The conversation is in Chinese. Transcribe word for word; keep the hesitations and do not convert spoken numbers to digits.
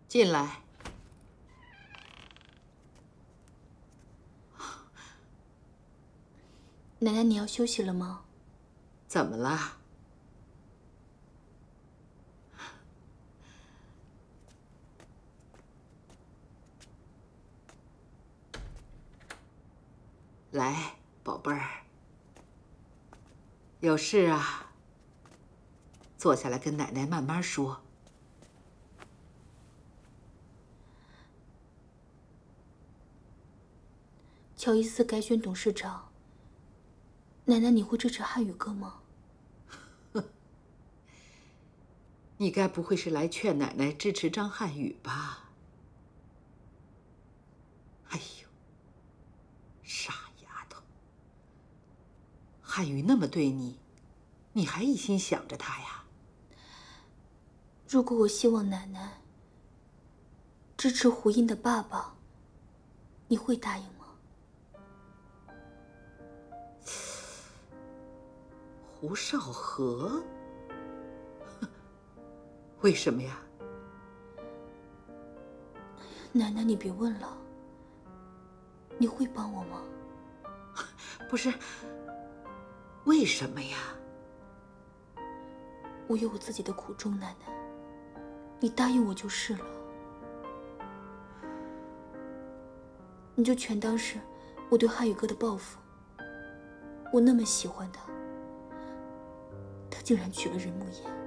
进来。 奶奶，你要休息了吗？ 怎么了？来，宝贝儿，有事啊，坐下来跟奶奶慢慢说。 乔伊斯改选董事长，奶奶，你会支持汉语哥吗？ 你该不会是来劝奶奶支持张瀚宇吧？哎呦，傻丫头，瀚宇那么对你，你还一心想着他呀？ 如果我希望奶奶支持胡英的爸爸，你会答应吗？ 胡少河？为什么呀？ 奶奶，你别问了。你会帮我吗？ 不是，为什么呀？ 我有我自己的苦衷，奶奶，你答应我就是了。你就全当是我对汉语哥的报复。我那么喜欢他，他竟然娶了任慕言。